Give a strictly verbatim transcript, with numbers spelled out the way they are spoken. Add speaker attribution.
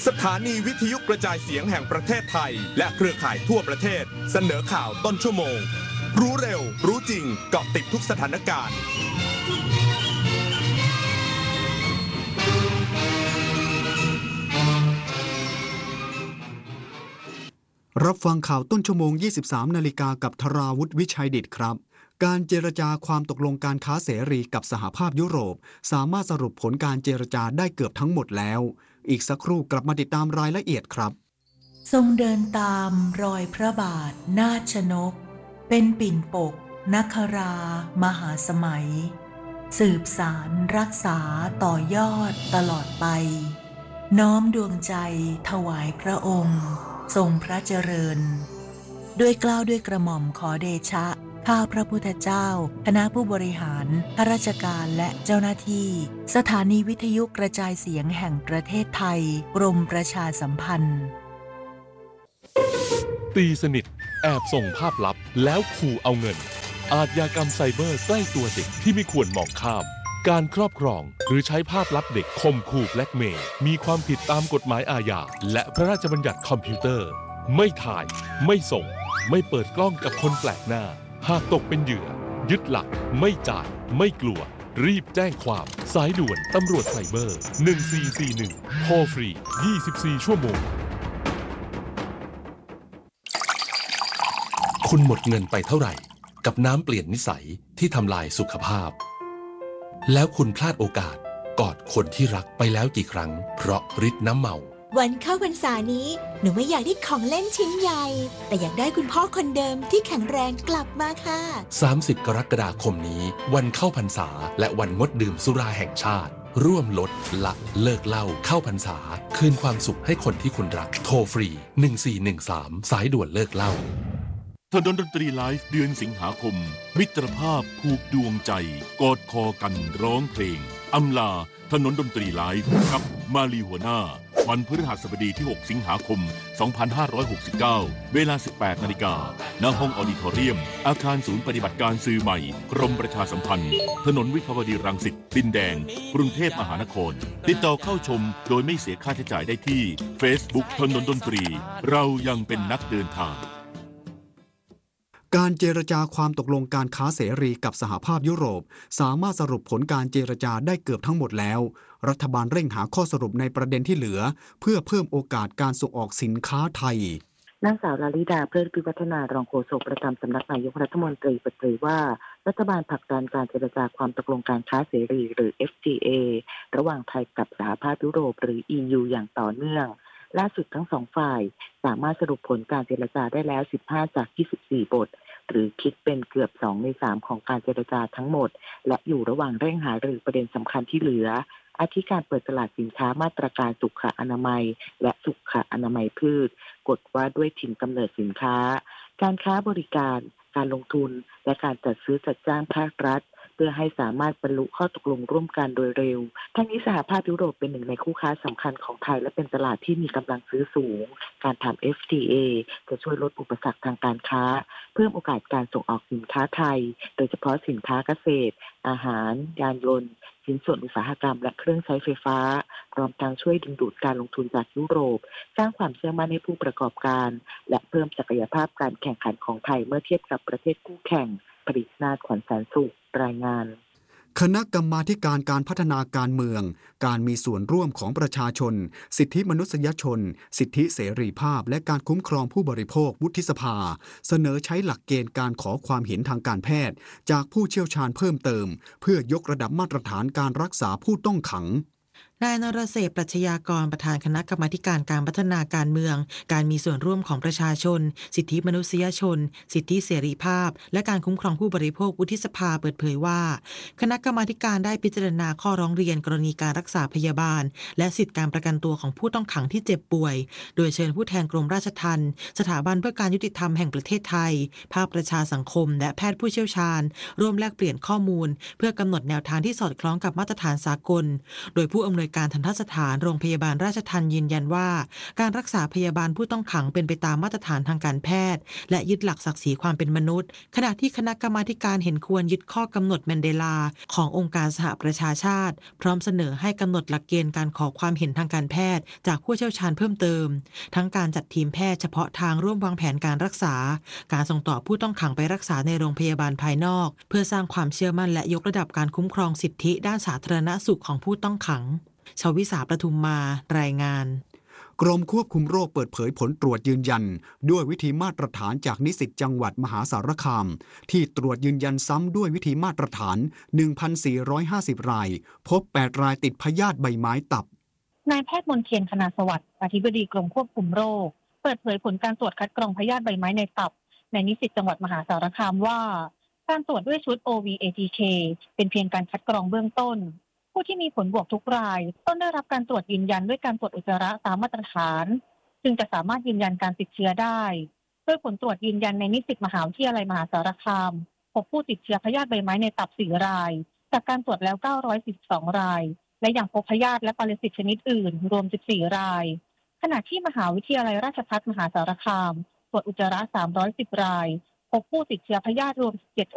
Speaker 1: สถานีวิทยุกระจายเสียงแห่งประเทศไทยและเครือข่ายทั่วประเทศเสนอข่าวต้นชั่วโมงรู้เร็วรู้จริงเกาะติดทุกสถานการณ์
Speaker 2: รับฟังข่าวต้นชั่วโมง ยี่สิบสาม นาฬิกากับธราวุฒิวิชัยดิษฐ์ครับการเจรจาความตกลงการค้าเสรีกับสหภาพยุโรปสามารถสรุปผลการเจรจาได้เกือบทั้งหมดแล้วอีกสักครู่กลับมาติดตามรายละเอียดครับ
Speaker 3: ทรงเดินตามรอยพระบาทนาถชนกเป็นปิ่นปกนครามหาสมัยสืบสารรักษาต่อยอดตลอดไปน้อมดวงใจถวายพระองค์ทรงพระเจริญด้วยเกล้าด้วยกระหม่อมขอเดชะข้าพระพุทธเจ้าคณะผู้บริหารข้าราชการและเจ้าหน้าที่สถานีวิทยุกระจายเสียงแห่งประเทศไทยกรมประชาสัมพันธ์
Speaker 4: ตีสนิทแอบส่งภาพลับแล้วขู่เอาเงินอาชญากรรมไซเบอร์ใกล้ตัวเด็กที่ไม่ควรมองข้ามการครอบครองหรือใช้ภาพลับเด็กข่มขู่แบล็กเมย์มีความผิดตามกฎหมายอาญาและพระราชบัญญัติคอมพิวเตอร์ไม่ถ่ายไม่ส่งไม่เปิดกล้องกับคนแปลกหน้าหากตกเป็นเหยื่อยึดหลักไม่จ่ายไม่กลัวรีบแจ้งความสายด่วนตำรวจไซเบอร์หนึ่งสี่สี่หนึ่งโทรฟรียี่สิบสี่ชั่วโมง
Speaker 5: คุณหมดเงินไปเท่าไหร่กับน้ำเปลี่ยนนิสัยที่ทำลายสุขภาพแล้วคุณพลาดโอกาสกอดคนที่รักไปแล้วกี่ครั้งเพราะฤทธิ์น้ำเมา
Speaker 6: วันเข้าพรรษานี้หนูไม่อยากได้ของเล่นชิ้นใหญ่แต่อยากได้คุณพ่อคนเดิมที่แข็งแรงกลับมาค่ะ
Speaker 5: สามสิบกรกฎาคมนี้วันเข้าพรรษาและวันงดดื่มสุราแห่งชาติร่วมลดละเลิกเหล้าเข้าพรรษาคืนความสุขให้คนที่คุณรักโทรฟรีหนึ่งสี่หนึ่งสามสายด่วนเลิกเหล้า
Speaker 7: ถนนดนตรีไลฟ์เดือนสิงหาคมมิตรภาพผูกดวงใจกอดคอกันร้องเพลงอำลาถนนดนตรีไลฟ์กับมาลีหัวหน้าวันพฤหัสบดีที่หกสิงหาคมสองพันห้าร้อยหกสิบเก้าเวลา สิบแปดนาฬิกา ณ ห้องออดิทอเรียมอาคารศูนย์ปฏิบัติการสื่อใหม่กรมประชาสัมพันธ์ถนนวิภาวดีรังสิตดินแดงกรุงเทพมหานครติดต่อเข้าชมโดยไม่เสียค่าใช้จ่ายได้ที่ Facebook ถนนดนตรีเรายังเป็นนักเดินทาง
Speaker 2: การเจรจาความตกลงการค้าเสรีกับสหภาพยุโรปสามารถสรุปผลการเจรจาได้เกือบทั้งหมดแล้วรัฐบาลเร่งหาข้อสรุปในประเด็นที่เหลือเพื่อเพิ่มโอกาสการส่งออกสินค้าไทย
Speaker 8: นางสาวลลิดาเพลิดพิพัฒนารองโฆษกประจำสำนักนายกรัฐมนตรีเปิดเผยว่ารัฐบาลผลักดันการเจรจาความตกลงการค้าเสรีหรือ เอฟ ที เอ ระหว่างไทยกับสหภาพยุโรปหรือ อี ยู อย่างต่อเนื่องล่าสุดทั้งสองฝ่ายสามารถสรุปผลการเจรจาได้แล้วสิบห้าจากยี่สิบสี่บทหรือคิดเป็นเกือบสองในสามของการเจรจาทั้งหมดและอยู่ระหว่างเร่งหารือประเด็นสำคัญที่เหลืออาทิการเปิดตลาดสินค้ามาตรการสุขอนามัยและสุขอนามัยพืชกฎว่าด้วยถิ่นกำเนิดสินค้าการค้าบริการการลงทุนและการจัดซื้อจัดจ้างภาครัฐเพื่อให้สามารถบรรลุข้อตกลงร่วมกันโดยเร็วทั้งนี้สหภาพยุโรปเป็นหนึ่งในคู่ค้าสำคัญของไทยและเป็นตลาดที่มีกำลังซื้อสูงการทำ เอฟ ที เอ จะช่วยลดอุปสรรคทางการค้าเพิ่มโอกาสการส่งออกสินค้าไทยโดยเฉพาะสินค้าเกษตรอาหารยานยนต์ชิ้นส่วนอุตสาหกรรมและเครื่องใช้ไฟฟ้าพร้อมทั้งช่วยดึงดูดการลงทุนจากยุโรปสร้างความเชื่อมั่นให้ผู้ประกอบการและเพิ่มศักยภาพการแข่งขันของไทยเมื่อเทียบกับประเทศคู่แข่งปริศนาถขวัญแสนสุขรายงาน
Speaker 2: คณะกรรมาธิการการพัฒนาการเมืองการมีส่วนร่วมของประชาชนสิทธิมนุษยชนสิทธิเสรีภาพและการคุ้มครองผู้บริโภควุฒิสภาเสนอใช้หลักเกณฑ์การขอความเห็นทางการแพทย์จากผู้เชี่ยวชาญเพิ่มเติมเพื่อยกระดับมาตรฐานการรักษาผู้ต้องขัง
Speaker 9: นายนรเศรษฐ์ปรัชญากรประธานคณะกรรมาธิการการพัฒนาการเมืองการมีส่วนร่วมของประชาชนสิทธิมนุษยชนสิทธิเสรีภาพและการคุ้มครองผู้บริโภควุฒิสภาเปิดเผยว่าคณะกรรมาธิการได้พิจารณาข้อร้องเรียนกรณีการรักษาพยาบาลและสิทธิการประกันตัวของผู้ต้องขังที่เจ็บป่วยโดยเชิญผู้แทนกรมราชทัณฑ์สถาบันเพื่อการยุติธรรมแห่งประเทศไทยภาคประชาสังคมและแพทย์ผู้เชี่ยวชาญร่วมแลกเปลี่ยนข้อมูลเพื่อกำหนดแนวทางที่สอดคล้องกับมาตรฐานสากลโดยผู้อำนวยวยการทันตสถานโรงพยาบาลราชทัณฑ์ยืนยันว่าการรักษาพยาบาลผู้ต้องขังเป็นไปตามมาตรฐานทางการแพทย์และยึดหลักศักดิ์ศรีความเป็นมนุษย์ขณะที่คณะกรรมาธิการเห็นควรยึดข้อกำหนดแมนเดลาขององค์การสหประชาชาติพร้อมเสนอให้กำหนดหลักเกณฑ์การขอความเห็นทางการแพทย์จากผู้เชี่ยวชาญเพิ่มเติมทั้งการจัดทีมแพทย์เฉพาะทางร่วมวางแผนการรักษาการส่งต่อผู้ต้องขังไปรักษาในโรงพยาบาลภายนอกเพื่อสร้างความเชื่อมั่นและยกระดับการคุ้มครองสิทธิด้านสาธารณสุขของผู้ต้องขังชวิสาประทุมมารายงาน
Speaker 2: กรมควบคุมโรคเปิดเผยผลตรวจยืนยันด้วยวิธีมาตรฐานจากนิสิตจังหวัดมหาสารคามที่ตรวจยืนยันซ้ำด้วยวิธีมาตรฐาน หนึ่งพันสี่ร้อยห้าสิบ รายพบแปดรายติดพยาธิใบไม้ตับ
Speaker 10: นายแพทย์มนเทียนคณาสวัสดิ์อธิบดีกรมควบคุมโรคเปิดเผยผลการตรวจคัดกรองพยาธิใบไม้ในตับในนิสิตจังหวัดมหาสารคามว่าการตรวจด้วยชุด โอ วี เอ ที เค เป็นเพียงการคัดกรองเบื้องต้นผู้ที่มีผลบวกทุกรายต้องได้รับการตรวจยืนยันด้วยการตรวจอุจจาระตามมาตรฐานจึงจะสามารถยืนยันการติดเชื้อได้โดยผลตรวจยืนยันในนิสิตมหาวิทยาลัยมหาสารคามพบผู้ติดเชื้อพยาธิใบไม้ในตับสี่รายจากการตรวจแล้วเก้าร้อยสี่สิบสองรายและยังพบพยาธิและปรสิตชนิดอื่นรวมสิบสี่รายขณะที่มหาวิทยาลัยราชภัฏมหาสารคามตรวจอุจจาระสามร้อยสิบรายพบผู้ติดเชื้อพยาธิรวมสิบเจ็ด